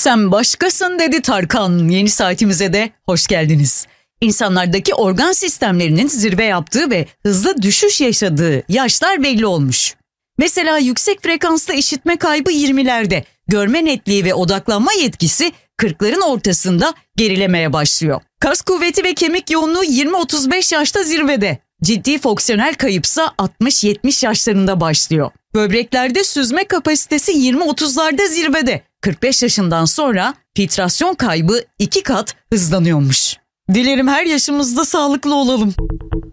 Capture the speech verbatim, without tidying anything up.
Sen başkasın dedi Tarkan. Yeni saatimize de hoş geldiniz. İnsanlardaki organ sistemlerinin zirve yaptığı ve hızlı düşüş yaşadığı yaşlar belli olmuş. Mesela yüksek frekanslı işitme kaybı yirmilerde, görme netliği ve odaklanma yetkisi kırkların ortasında gerilemeye başlıyor. Kas kuvveti ve kemik yoğunluğu yirmi otuz beş yaşta zirvede. Ciddi fonksiyonel kayıpsa altmış yetmiş yaşlarında başlıyor. Böbreklerde süzme kapasitesi yirmi otuzlarda zirvede. kırk beş yaşından sonra filtrasyon kaybı iki kat hızlanıyormuş. Dilerim her yaşımızda sağlıklı olalım.